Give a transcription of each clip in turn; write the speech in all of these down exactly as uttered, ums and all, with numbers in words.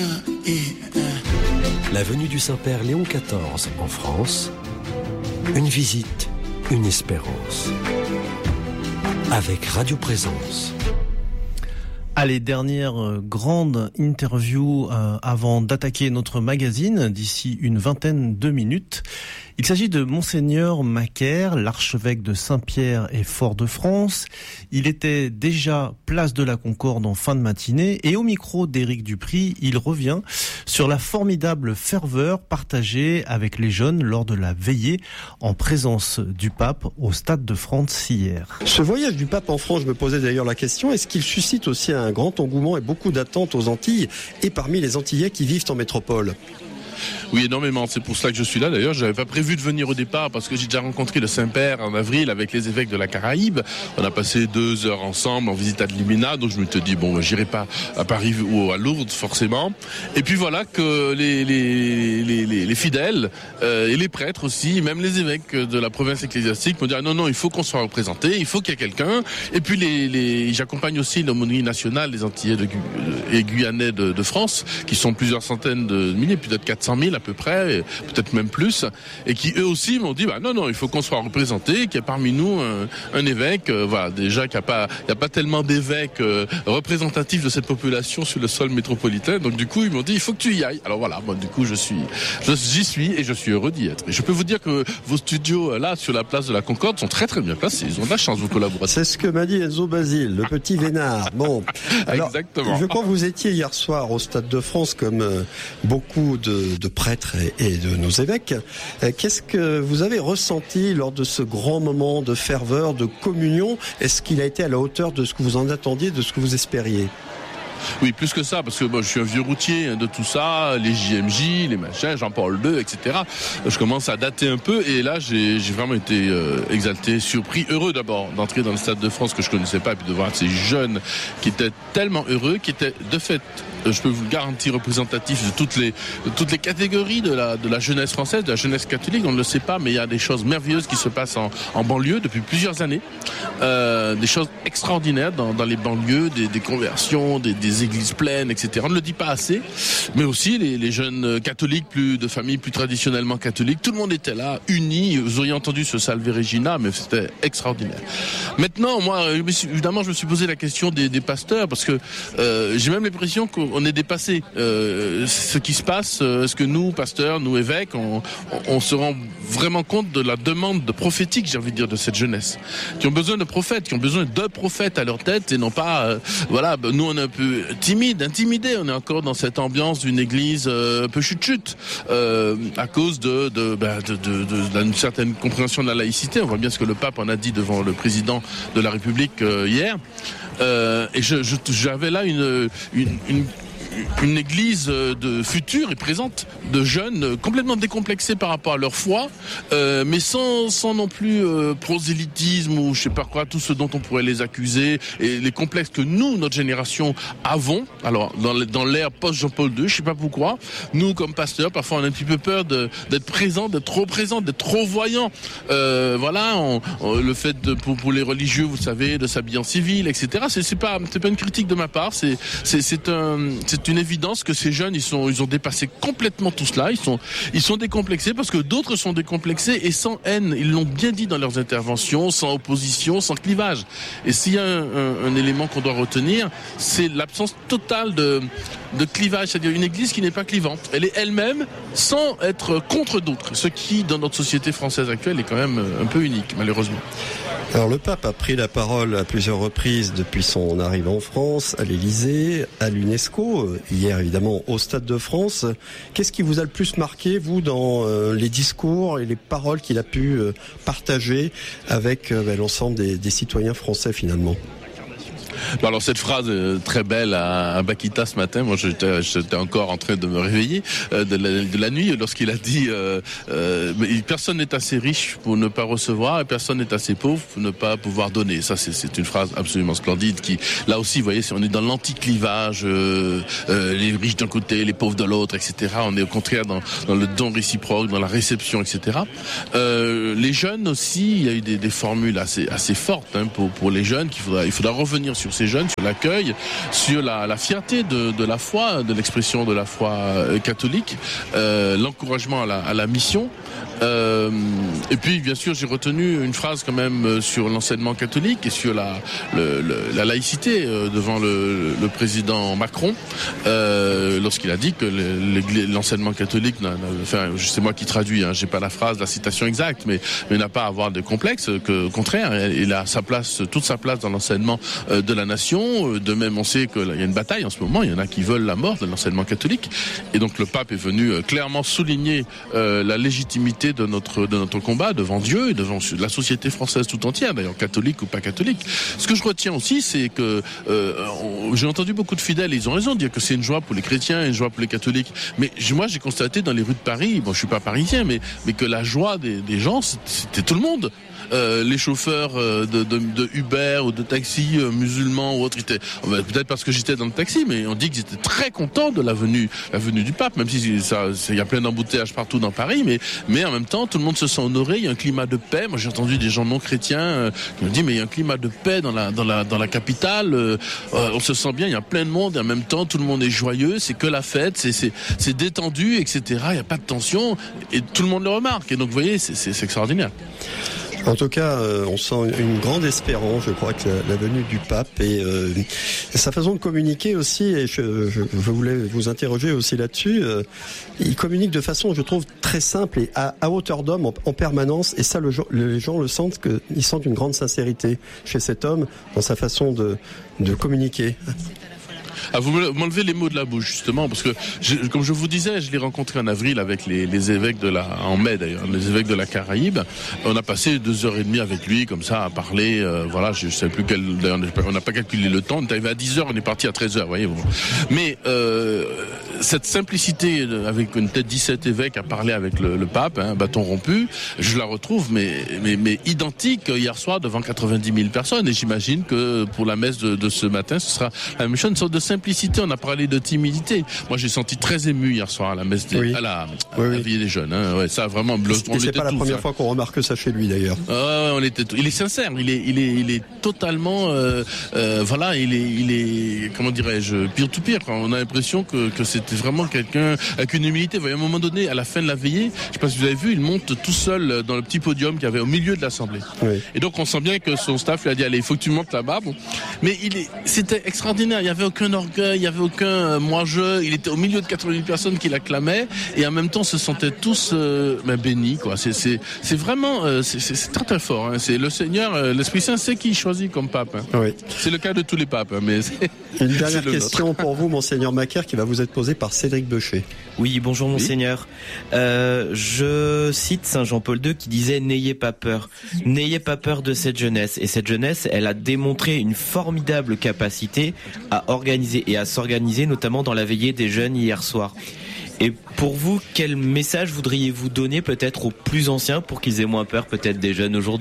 La venue du Saint-Père Léon quatorze en France, une visite, une espérance. Avec Radio Présence. Allez, dernière euh, grande interview euh, avant d'attaquer notre magazine d'ici une vingtaine de minutes. Il s'agit de Monseigneur Macaire, l'archevêque de Saint-Pierre et Fort-de-France. Il était déjà place de la Concorde en fin de matinée et au micro d'Éric Dupry, il revient sur la formidable ferveur partagée avec les jeunes lors de la veillée en présence du pape au Stade de France hier. Ce voyage du pape en France, je me posais d'ailleurs la question, est-ce qu'il suscite aussi un grand engouement et beaucoup d'attentes aux Antilles et parmi les Antillais qui vivent en métropole ? Oui, énormément. C'est pour cela que je suis là. D'ailleurs, j'avais pas prévu de venir au départ parce que j'ai déjà rencontré le Saint-Père en avril avec les évêques de la Caraïbe. On a passé deux heures ensemble en visite à Limina. Donc je me suis dit, bon, j'irai pas à Paris ou à Lourdes, forcément. Et puis voilà que les, les, les, les, les fidèles euh, et les prêtres aussi, même les évêques de la province ecclésiastique m'ont dit, ah, non, non, il faut qu'on soit représenté, il faut qu'il y ait quelqu'un. Et puis les, les, j'accompagne aussi l'aumônerie nationale des Antillais de, et Guyanais de, de France, qui sont plusieurs centaines de milliers, peut-être quatre cent mille à peu près, peut-être même plus, et qui eux aussi m'ont dit bah non non il faut qu'on soit représenté, qu'il y a parmi nous un, un évêque, euh, voilà déjà qu'il n'y a pas il y a pas tellement d'évêques euh, représentatifs de cette population sur le sol métropolitain, donc du coup ils m'ont dit il faut que tu y ailles. Alors voilà, moi du coup je suis je, j'y suis et je suis heureux d'y être. Et je peux vous dire que vos studios là sur la place de la Concorde sont très très bien placés, ils ont de la chance vos collaborateurs. C'est ce que m'a dit Enzo Basile, le petit vénard. Bon, alors, exactement. Je crois que vous étiez hier soir au Stade de France comme euh, beaucoup de, de prêtres et de nos évêques. Qu'est-ce que vous avez ressenti lors de ce grand moment de ferveur, de communion ? Est-ce qu'il a été à la hauteur de ce que vous en attendiez, de ce que vous espériez ? Oui, plus que ça, parce que bon, je suis un vieux routier de tout ça, les J M J, les machins, Jean-Paul deux, et cetera. Je commence à dater un peu et là, j'ai, j'ai vraiment été euh, exalté, surpris, heureux d'abord d'entrer dans le Stade de France que je connaissais pas et puis de voir ces jeunes qui étaient tellement heureux, qui étaient de fait, je peux vous le garantir, représentatifs de toutes les, de toutes les catégories de la, de la jeunesse française, de la jeunesse catholique. On ne le sait pas, mais il y a des choses merveilleuses qui se passent en, en banlieue depuis plusieurs années. Euh, des choses extraordinaires dans, dans les banlieues, des, des conversions, des, des églises pleines, et cetera. On ne le dit pas assez, mais aussi les, les jeunes catholiques, plus de familles plus traditionnellement catholiques. Tout le monde était là, unis. Vous auriez entendu ce Salve Regina, mais c'était extraordinaire. Maintenant, moi, évidemment, je me suis posé la question des, des pasteurs, parce que euh, j'ai même l'impression qu'on est dépassé. Euh, ce qui se passe, euh, est-ce que nous, pasteurs, nous évêques, on, on, on se rend vraiment compte de la demande de prophétique, j'ai envie de dire, de cette jeunesse, qui ont besoin de prophètes, qui ont besoin de prophètes à leur tête, et non pas, euh, voilà, nous on est un peu timide, intimidé, on est encore dans cette ambiance d'une église euh, un peu chute-chute, euh, à cause de, de, bah, de, de, de, d'une certaine compréhension de la laïcité. On voit bien ce que le pape en a dit devant le président de la République euh, hier. Euh, et je, je, j'avais là une, une, une une église de future et présente, de jeunes complètement décomplexés par rapport à leur foi, euh, mais sans, sans non plus euh, prosélytisme ou je sais pas quoi, tout ce dont on pourrait les accuser, et les complexes que nous, notre génération, avons. Alors, dans, dans l'ère post-Jean-Paul deux, je sais pas pourquoi, nous, comme pasteurs, parfois on a un petit peu peur de, d'être présents, d'être trop présents, d'être trop voyants. Euh, voilà, on, on, le fait de, pour, pour les religieux, vous savez, de s'habiller en civil, et cetera. C'est, c'est pas, c'est pas une critique de ma part, c'est, c'est, c'est un, c'est une évidence que ces jeunes, ils sont, ils ont dépassé complètement tout cela. Ils sont, ils sont décomplexés parce que d'autres sont décomplexés et sans haine. Ils l'ont bien dit dans leurs interventions, sans opposition, sans clivage. Et s'il y a un, un, un élément qu'on doit retenir, c'est l'absence totale de, de clivage, c'est-à-dire une église qui n'est pas clivante. Elle est elle-même sans être contre d'autres. Ce qui, dans notre société française actuelle, est quand même un peu unique, malheureusement. Alors le pape a pris la parole à plusieurs reprises depuis son arrivée en France, à l'Élysée, à l'UNESCO, hier évidemment au Stade de France. Qu'est-ce qui vous a le plus marqué, vous, dans euh, les discours et les paroles qu'il a pu euh, partager avec euh, l'ensemble des, des citoyens français finalement ? Bon, alors cette phrase euh, très belle à, à Bakita ce matin, moi j'étais, j'étais encore en train de me réveiller euh, de, la, de la nuit lorsqu'il a dit euh, euh, personne n'est assez riche pour ne pas recevoir et personne n'est assez pauvre pour ne pas pouvoir donner. Ça c'est, c'est une phrase absolument splendide qui, là aussi, vous voyez, on est dans l'anti-clivage, euh, euh, les riches d'un côté, les pauvres de l'autre, et cetera. On est au contraire dans, dans le don réciproque, dans la réception, et cetera. Euh, les jeunes aussi, il y a eu des, des formules assez, assez fortes hein, pour, pour les jeunes qu'il faudra, il faudra revenir sur sur ces jeunes, sur l'accueil, sur la, la fierté de, de la foi, de l'expression de la foi catholique, euh, l'encouragement à la, à la mission. Euh, et puis bien sûr j'ai retenu une phrase quand même sur l'enseignement catholique et sur la, le, le, la laïcité euh, devant le, le président Macron euh, lorsqu'il a dit que le, l'enseignement catholique, n'a, n'a, enfin c'est moi qui traduis, hein, j'ai pas la phrase, la citation exacte, mais, mais n'a pas à avoir de complexe, que au contraire il a sa place, toute sa place dans l'enseignement euh, de la nation. De même on sait qu'il y a une bataille en ce moment, il y en a qui veulent la mort de l'enseignement catholique et donc le pape est venu euh, clairement souligner euh, la légitimité de notre de notre combat devant Dieu et devant la société française tout entière, d'ailleurs catholique ou pas catholique. Ce que je retiens aussi, c'est que euh, on, j'ai entendu beaucoup de fidèles, et ils ont raison de dire que c'est une joie pour les chrétiens, une joie pour les catholiques. Mais moi, j'ai constaté dans les rues de Paris, bon, je suis pas parisien, mais mais que la joie des, des gens, c'était tout le monde. Euh, les chauffeurs euh, de, de, de Uber ou de taxi euh, musulmans ou autres étaient, peut-être parce que j'étais dans le taxi, mais on dit qu'ils étaient très contents de la venue, la venue du pape, même si ça, il y a plein d'embouteillages partout dans Paris, mais, mais en même temps, tout le monde se sent honoré, il y a un climat de paix. Moi, j'ai entendu des gens non chrétiens euh, qui me disent, mais il y a un climat de paix dans la, dans la, dans la capitale, euh, euh, on se sent bien, il y a plein de monde, et en même temps, tout le monde est joyeux, c'est que la fête, c'est, c'est, c'est détendu, et cetera. Il n'y a pas de tension, et tout le monde le remarque. Et donc, vous voyez, c'est, c'est, c'est extraordinaire. En tout cas, euh, on sent une grande espérance, je crois, que la, la venue du pape et euh, sa façon de communiquer aussi, et je, je, je voulais vous interroger aussi là-dessus, euh, il communique de façon, je trouve, très simple et à, à hauteur d'homme en, en permanence, et ça, le, les gens le sentent, que, ils sentent une grande sincérité chez cet homme dans sa façon de, de communiquer. Ah, vous m'enlevez les mots de la bouche, justement, parce que, je, comme je vous disais, je l'ai rencontré en avril avec les, les évêques de la, en mai d'ailleurs, les évêques de la Caraïbe. On a passé deux heures et demie avec lui, comme ça, à parler, euh, voilà, je sais plus quel, on n'a pas calculé le temps, on est arrivé à dix heures, on est parti à treize heures, voyez-vous. Mais, euh, cette simplicité, avec une tête dix-sept évêques à parler avec le, le pape, hein, bâton rompu, je la retrouve, mais, mais, mais identique hier soir devant quatre-vingt-dix mille personnes, et j'imagine que pour la messe de, de ce matin, ce sera la même chose, une sorte de simplicité. On a parlé de timidité. Moi, j'ai senti très ému hier soir à la messe des, oui. à la, à oui, la vie oui. des jeunes. Hein. Ouais, ça vraiment. Et c'est pas la tous, première hein. fois qu'on remarque ça chez lui d'ailleurs. Euh, on était. Tout. Il est sincère. Il est, il est, il est totalement. Euh, euh, voilà. Il est, il est. Comment dirais-je, pire tout pire. On a l'impression que, que c'était vraiment quelqu'un avec une humilité. Vous voyez, à un moment donné, à la fin de la veillée, je sais pas si vous avez vu, il monte tout seul dans le petit podium qu'il y avait au milieu de l'assemblée. Oui. Et donc, on sent bien que son staff lui a dit allez, il faut que tu montes là-bas. Bon. Mais il est. C'était extraordinaire. Il y avait aucun orgueil. Il y avait aucun euh, moi-je. Il était au milieu de quatre-vingt mille personnes qui l'acclamaient et en même temps se sentaient tous euh, ben, bénis. Quoi. C'est, c'est, c'est vraiment euh, c'est, c'est, c'est très très fort. Hein. C'est le Seigneur, euh, l'Esprit Saint, c'est qui il choisit comme pape. Hein. Oui. C'est le cas de tous les papes. Hein, mais c'est, une dernière question pour vous, Monseigneur Macaire, qui va vous être posée par Cédric Beuchet. Oui, bonjour Monseigneur. Oui. Euh, je cite Saint Jean-Paul deux qui disait « N'ayez pas peur, n'ayez pas peur de cette jeunesse ». Et cette jeunesse, elle a démontré une formidable capacité à organiser et à s'organiser, notamment dans la veillée des jeunes hier soir. Et pour vous, quel message voudriez-vous donner peut-être aux plus anciens pour qu'ils aient moins peur peut-être des jeunes aujourd'hui ?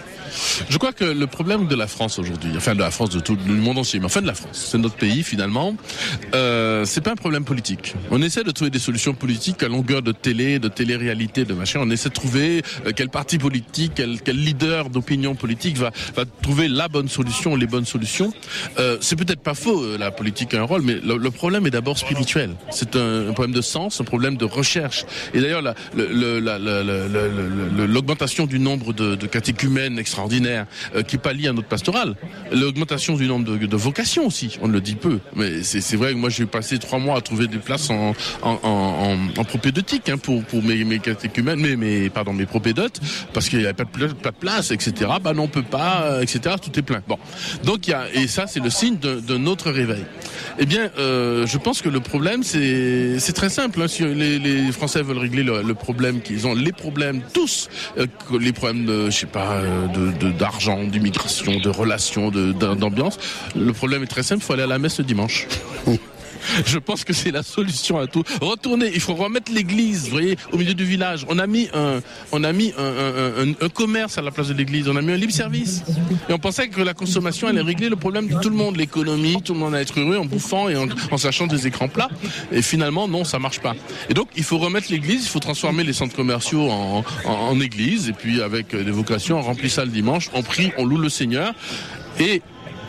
Je crois que le problème de la France aujourd'hui, enfin de la France, de tout le monde entier, mais enfin de la France, c'est notre pays finalement, euh, c'est pas un problème politique. On essaie de trouver des solutions politiques à longueur de télé, de télé-réalité, de machin. On essaie de trouver euh, quel parti politique, quel, quel leader d'opinion politique va, va trouver la bonne solution, les bonnes solutions. Euh, c'est peut-être pas faux, euh, la politique a un rôle, mais le, le problème est d'abord spirituel. C'est un, un problème de sens, un problème de recherche. Et d'ailleurs, la, le, le, la, la, la, la, la, l'augmentation du nombre de, de catéchumènes extraordinaires Euh, qui pallie à notre pastoral. L'augmentation du nombre de, de vocations aussi, on le dit peu. Mais c'est, c'est vrai que moi j'ai passé trois mois à trouver des places en, en, en, en propédeutique hein, pour, pour mes, mes catéchumènes, mes, mes, pardon, mes propédotes, parce qu'il n'y avait pas de, pas de place, et cetera. Bah non, on peut pas, et cetera. Tout est plein. Bon, donc il y a, et ça c'est le signe de, de notre réveil. Eh bien, euh, je pense que le problème c'est, c'est très simple. Hein. Si les, les Français veulent régler le, le problème qu'ils ont, les problèmes tous, euh, les problèmes de, je sais pas, de De, d'argent, d'immigration, de relations, de, d'ambiance. Le problème est très simple, il faut aller à la messe le dimanche. Je pense que c'est la solution à tout. Retourner, il faut remettre l'église, vous voyez, au milieu du village. On a mis un, on a mis un, un, un, un commerce à la place de l'église. On a mis un libre service. Et on pensait que la consommation allait régler le problème de tout le monde, l'économie, tout le monde allait être heureux en bouffant et en, en s'achetant des écrans plats. Et finalement, non, ça marche pas. Et donc, il faut remettre l'église, il faut transformer les centres commerciaux en, en, en église. Et puis, avec des vocations, on remplit ça le dimanche, on prie, on loue le Seigneur. Et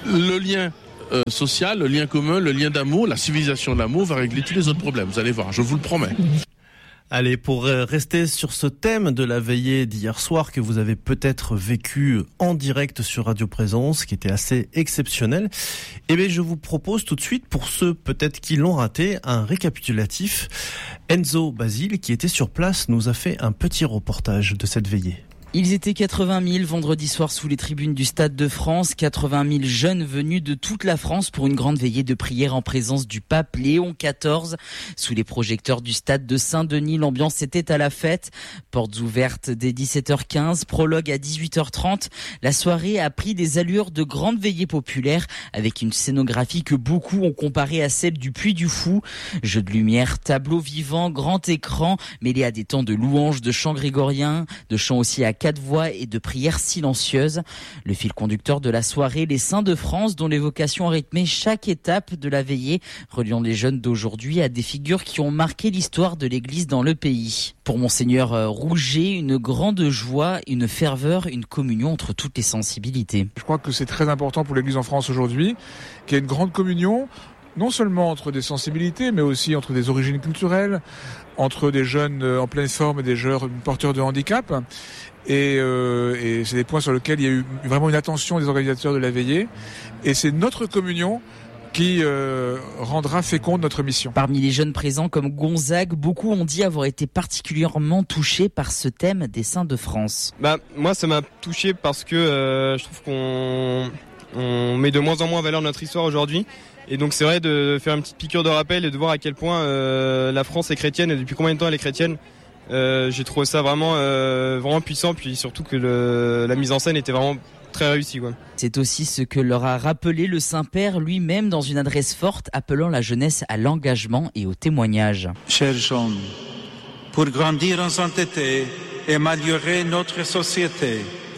le lien euh, social, le lien commun, le lien d'amour, la civilisation de l'amour va régler tous les autres problèmes. Vous allez voir, je vous le promets. Allez, pour rester sur ce thème de la veillée d'hier soir que vous avez peut-être vécu en direct sur Radio Présence, qui était assez exceptionnel, eh bien, je vous propose tout de suite, pour ceux peut-être qui l'ont raté, un récapitulatif. Enzo Basile, qui était sur place, nous a fait un petit reportage de cette veillée. Ils étaient quatre-vingt mille vendredi soir sous les tribunes du Stade de France, quatre-vingt mille jeunes venus de toute la France pour une grande veillée de prière en présence du pape Léon quatorze. Sous les projecteurs du Stade de Saint-Denis, l'ambiance était à la fête. Portes ouvertes dès dix-sept heures quinze, prologue à dix-huit heures trente. La soirée a pris des allures de grande veillée populaire avec une scénographie que beaucoup ont comparée à celle du Puy du Fou. Jeux de lumière, tableaux vivants, grand écran, mêlés à des temps de louanges, de chants grégoriens, de chants aussi à quatre voix et de prières silencieuses. Le fil conducteur de la soirée, les Saints de France, dont l'évocation a rythmé chaque étape de la veillée, reliant les jeunes d'aujourd'hui à des figures qui ont marqué l'histoire de l'Église dans le pays. Pour Monseigneur Rouget, une grande joie, une ferveur, une communion entre toutes les sensibilités. Je crois que c'est très important pour l'Église en France aujourd'hui, qu'il y ait une grande communion, non seulement entre des sensibilités, mais aussi entre des origines culturelles, entre des jeunes en pleine forme et des jeunes porteurs de handicap. Et, euh, et c'est des points sur lesquels il y a eu vraiment une attention des organisateurs de la veillée. Et c'est notre communion qui euh, rendra féconde notre mission. Parmi les jeunes présents comme Gonzague, beaucoup ont dit avoir été particulièrement touchés par ce thème des Saints de France. Bah, moi, ça m'a touché parce que euh, je trouve qu'on on met de moins en moins en valeur notre histoire aujourd'hui. Et donc c'est vrai de faire une petite piqûre de rappel et de voir à quel point euh, la France est chrétienne et depuis combien de temps elle est chrétienne. Euh, j'ai trouvé ça vraiment, euh, vraiment puissant, puis surtout que le, la mise en scène était vraiment très réussie, quoi. C'est aussi ce que leur a rappelé le Saint-Père lui-même dans une adresse forte appelant la jeunesse à l'engagement et au témoignage. Chers jeunes, pour grandir en sainteté et améliorer notre société,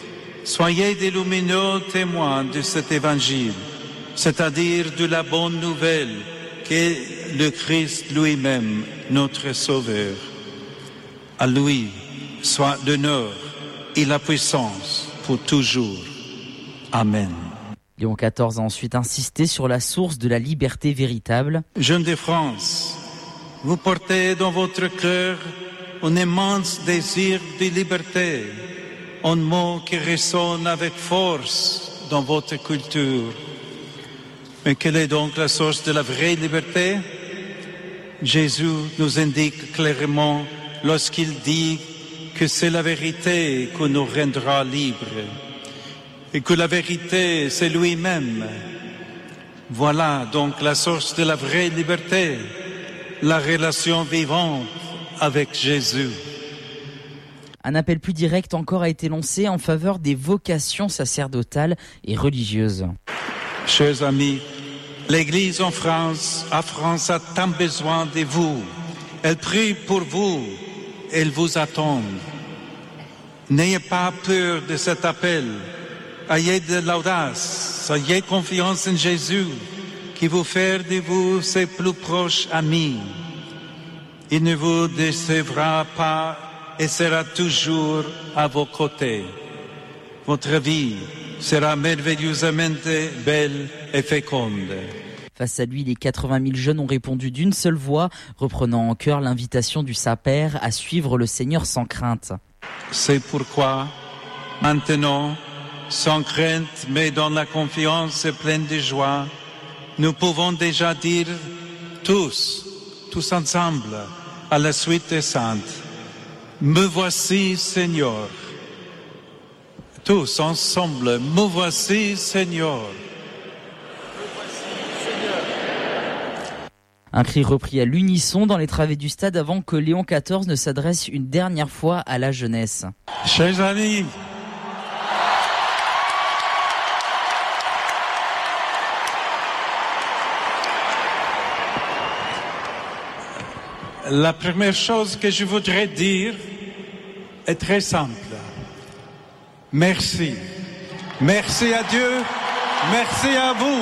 soyez des lumineux témoins de cet évangile, c'est-à-dire de la bonne nouvelle qu'est le Christ lui-même, notre Sauveur. À lui soit l'honneur et la puissance pour toujours. Amen. Léon quatorze a ensuite insisté sur la source de la liberté véritable. Jeunes de France, vous portez dans votre cœur un immense désir de liberté, un mot qui résonne avec force dans votre culture. Mais quelle est donc la source de la vraie liberté? Jésus nous indique clairement lorsqu'il dit que c'est la vérité qui nous rendra libres et que la vérité, c'est lui-même. Voilà donc la source de la vraie liberté, la relation vivante avec Jésus. Un appel plus direct encore a été lancé en faveur des vocations sacerdotales et religieuses. Chers amis, l'Église en France, à France a tant besoin de vous. Elle prie pour vous. Elle vous attend. N'ayez pas peur de cet appel. Ayez de l'audace. Ayez confiance en Jésus, qui vous fait de vous ses plus proches amis. Il ne vous décevra pas et sera toujours à vos côtés. Votre vie sera merveilleusement belle et féconde. Face à lui, les quatre-vingt mille jeunes ont répondu d'une seule voix, reprenant en chœur l'invitation du Saint-Père à suivre le Seigneur sans crainte. C'est pourquoi, maintenant, sans crainte, mais dans la confiance et pleine de joie, nous pouvons déjà dire tous, tous ensemble, à la suite des saintes, me voici, Seigneur. Tous ensemble, me voici, Seigneur. Un cri repris à l'unisson dans les travées du stade avant que Léon quatorze ne s'adresse une dernière fois à la jeunesse. Chers amis, la première chose que je voudrais dire est très simple. Merci. Merci à Dieu. Merci à vous.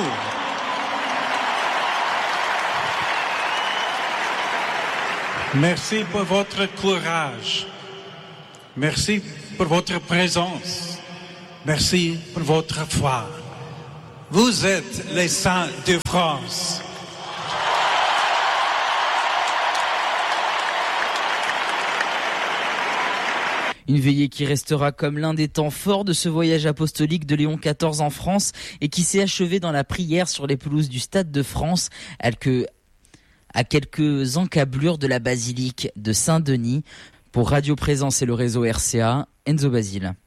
Merci pour votre courage. Merci pour votre présence. Merci pour votre foi. Vous êtes les saints de France. Une veillée qui restera comme l'un des temps forts de ce voyage apostolique de Léon quatorze en France et qui s'est achevé dans la prière sur les pelouses du Stade de France, à quelques encablures de la basilique de Saint-Denis. Pour Radio Présence et le réseau R C A, Enzo Basile.